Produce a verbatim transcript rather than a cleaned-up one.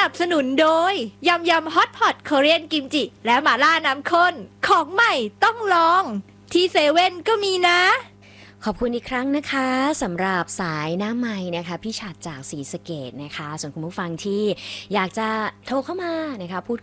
นับสนุนโดยยำยำฮอตพอตเกาหลีกิมจิและหม่าล่าน้ำข้นของใหม่ต้องลองที่เซเว่นก็มีนะขอบคุณอีกครั้งนะคะสำหรับสายหน้าไม้นะคะพี่ฉัตรจากศรีสะเกษนะคะส่วนคุณผู้ฟังที่อยากจะโทรเข้ามานะคะพูด